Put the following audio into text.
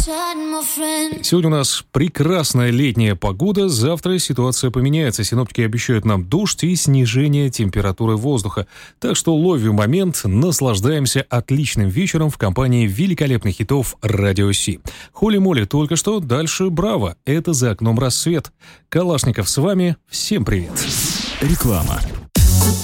Сегодня у нас прекрасная летняя погода. Завтра ситуация поменяется. Синоптики обещают нам дождь и снижение температуры воздуха. Так что ловим момент, наслаждаемся отличным вечером в компании великолепных хитов Радио Си. Холи-моли только что, дальше браво. Это «За окном рассвет». Калашников с вами. Всем привет. Реклама.